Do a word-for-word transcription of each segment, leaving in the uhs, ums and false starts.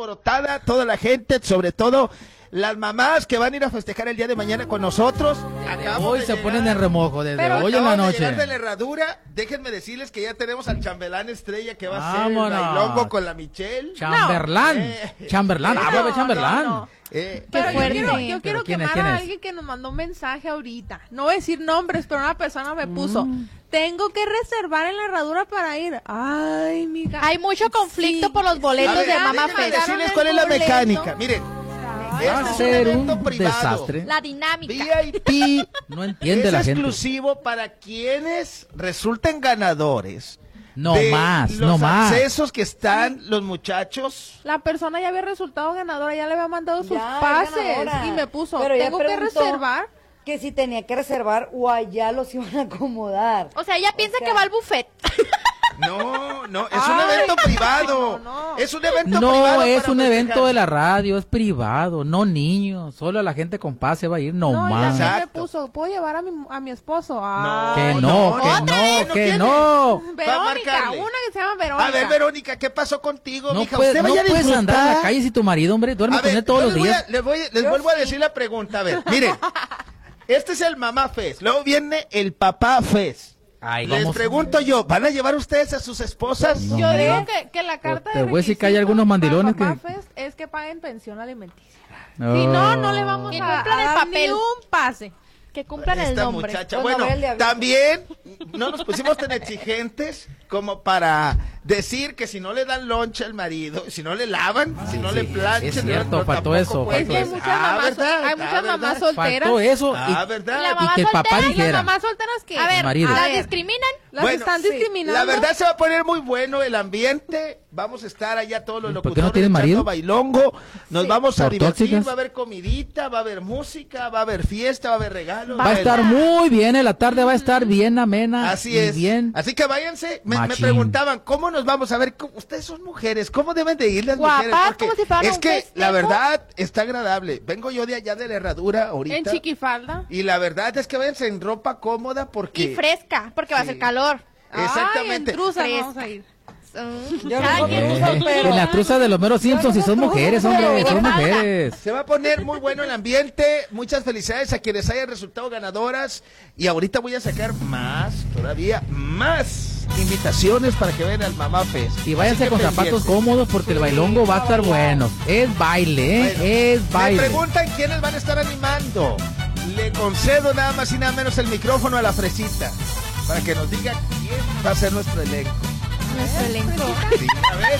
alborotada toda la gente, sobre todo las mamás que van a ir a festejar el día de mañana con nosotros. Hoy se llegar, ponen en remojo desde pero hoy en la noche. De, de la herradura, déjenme decirles que ya tenemos al chambelán estrella que va a Vámonos. ser el bailongo con la Michelle. Chamberlain. No. Eh, Chamberlain. eh, Ah, bebé no, Chamberlain. no, no. Eh, Pero Qué yo fuerte. quiero, yo quiero ¿quién es, quemar quién a es? alguien que nos mandó un mensaje ahorita. No voy a decir nombres, pero una persona me puso, Mm. tengo que reservar en la herradura para ir. Ay, mija. Hay mucho conflicto Sí. por los boletos a ver, de Mamá déjenme Fest. decirles cuál es la boleto. mecánica. Miren, Va este a es un ser evento un privado. desastre. La dinámica. V I P. No entiende es la gente. exclusivo para quienes resulten ganadores. No de más, los no más. accesos que están los muchachos. La persona ya había resultado ganadora, ya le había mandado sus Ya, es pases ganadora. y me puso, Pero ella tengo que preguntó reservar. que si tenía que reservar o allá los iban a acomodar. O sea, ella piensa sea- que va al buffet. No, no, es un Ay, evento privado. no, no. Es un evento No, privado. es para un festejar. evento de la radio, es privado, no niños. Solo la gente con pase va a ir, no, No, y más. también me Exacto. puso, ¿puedo llevar a mi, a mi esposo? No, Ah, Que no, no, que otra, no, no que tiene. no. Verónica, marcarle. una que se llama Verónica. A ver, Verónica, ¿qué pasó contigo, No, mija? puedes, Usted no vaya a puedes andar en la disfrutar. calle si tu marido, hombre, duerme A con ver, él todos yo los les voy a- días. les, voy, les Yo vuelvo a sí. decir la pregunta. A ver, miren. Este es el Mamá Fest. Luego viene el Papá Fest. Ay, Les vamos. pregunto yo, ¿van a llevar ustedes a sus esposas? No. Yo digo que, que la carta Te de voy a decir que hay requisitos algunos mandilones para que- Papá Fest es que paguen pensión alimenticia. No. Si no, no le vamos Que a, cumplan a el dar papel. ni un pase. Que cumplan el Esta nombre. muchacha. Con Bueno, Gabriel de Aviso. también no nos pusimos tan exigentes como para decir que si no le dan lonche al marido, si no le lavan, si no sí, le planchan, es no- cierto, no, faltó tampoco eso, puede Es que hay ser. muchas Ah, mamás, ¿verdad? hay Ah, muchas ¿verdad? mamás solteras. Faltó eso Ah, y, ¿verdad? Y la y mamá que el papá soltera, ¿Y las dijera. mamás solteras qué? A ver, marido. ¿las A ver, discriminan? las Bueno, están sí, discriminando. La verdad se va a poner muy bueno el ambiente. Vamos a estar allá todos los ¿Y por locutores qué no tienes echando marido? bailongo. Nos Sí. vamos a ¿Por divertir. tóxicas? Va a haber comidita, va a haber música, va a haber fiesta, va a haber regalos. Va a estar muy bien, en la tarde va a estar bien amena. Así y es. Bien. Así que váyanse. Me, me Machín. preguntaban, ¿cómo nos vamos a ver? ¿Cómo- Ustedes son mujeres, ¿cómo deben de ir las Guapas, mujeres? Porque como si fueran es un que festejo. la verdad está agradable. Vengo yo de allá de la herradura ahorita. En chiquifalda. Y la verdad es que váyanse en ropa cómoda porque... Y fresca, porque va a Sí. hacer calor. Exactamente. Ay, en truzas Fresca. vamos a ir. Mm, Yo cada no quien- me gusta, pero- En la truza de los meros Simpsons, si son mujeres, hombre, son Falda. mujeres. Se va a poner muy bueno el ambiente. Muchas felicidades a quienes hayan resultado ganadoras. Y ahorita voy a sacar más, todavía más invitaciones para que vayan al Mamá Fest. Y váyanse Así que con zapatos pendientes. cómodos porque el bailongo va a estar bueno. Es baile, ¿eh? Bueno, Es me baile. preguntan quiénes van a estar animando. Le concedo nada más y nada menos el micrófono a la Fresita para que nos diga quién va a ser nuestro elenco. Nuestro elenco. Sí, a ver.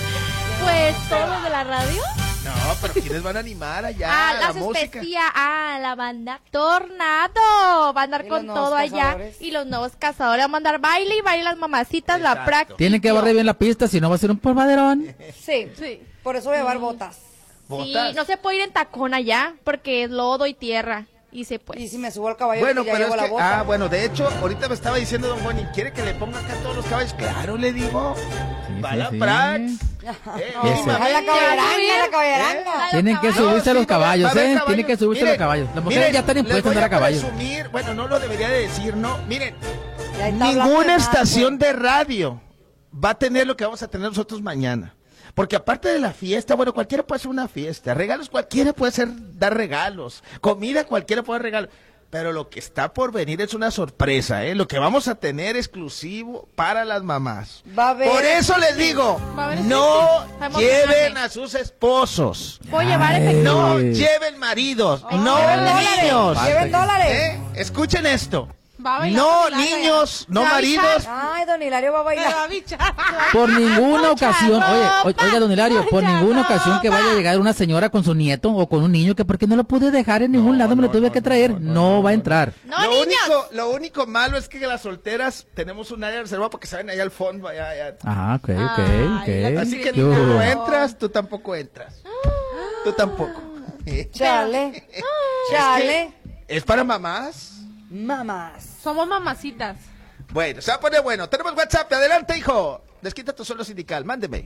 Pues todos los de la radio. No, pero quiénes van a animar allá Ah, la las música. especias. Ah, la banda Tornado. Va a andar Y con los nuevos todo allá. cazadores. Y los nuevos cazadores. Va a mandar baile y baile las mamacitas, la Exacto. práctica. Tienen que barrer bien la pista, si no va a ser un polvaderón. Sí, Sí. por eso voy a llevar botas. Sí, ¿Botas? no se puede ir en tacón allá porque es lodo y tierra. Y se pues. Y si me subo al caballo, Bueno, pues ya pero llevo es la que, bota. ah, bueno, de hecho, ahorita me estaba diciendo Don Boni, ¿quiere que le ponga acá todos los caballos? Claro, le digo. Sí, Va sí, la sí. Prax. Eh, No, mínimamente. a la caballeranga, la caballeranga. Tienen que No, subirse a sí, los va a haber- caballos, va a haber ¿eh? caballos. Tienen que subirse a Miren, los caballos. Las mujeres miren, ya están les impuestas a voy andar a caballo. presumir, bueno, no lo debería de decir, ¿no? Miren, Ya está hablando de ninguna más, estación güey. de radio va a tener lo que vamos a tener nosotros mañana. Porque aparte de la fiesta, bueno, cualquiera puede hacer una fiesta. Regalos, cualquiera puede hacer, dar regalos. Comida, cualquiera puede dar regalos. Pero lo que está por venir es una sorpresa, ¿eh? Lo que vamos a tener exclusivo para las mamás. Va a haber- Por eso les digo, Va a haber no Está lleven emocionante. a sus esposos. Puedo llevar Ay. efectivo. No lleven maridos. No Lleven dólares, niños. lleven dólares. ¿Eh? Escuchen esto. Va a bailar No con Hilaria. niños, no Se va a maridos. bichar. Ay, don Hilario va a Se va a bailar. bichar. Por ninguna Mucha ocasión, oye, ropa, oye, oiga, don Hilario, por mucha ninguna ocasión que ropa. vaya a llegar una señora con su nieto o con un niño que porque no lo pude dejar en ningún No, lado, me lo no, tuve no, que no, traer, no, no, no, no, va a no. entrar. No, lo niños. único, lo único malo es que las solteras tenemos un área reservada porque saben allá al fondo, allá, allá. Ah, ok, ok, Ay, la ok. Así que Yo- tú no entras, tú tampoco entras. Tú tampoco. Chale. Chale. ¿Es para mamás? Mamás. Somos mamacitas. Bueno, se va a poner bueno. Tenemos WhatsApp, adelante, hijo. Desquita tu sueldo sindical, mándeme.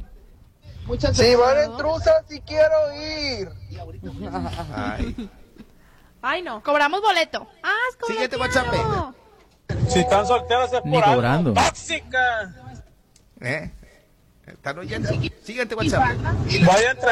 Si van en truzas, si quiero ir. Ay. Ay, no. Cobramos boleto. Ah, es como Siguiente la WhatsApp. quiero. Si están solteras es Ni por algo. cobrando. Tóxica. ¿Eh? ¿Están oyendo? Siguiente WhatsApp. Vayan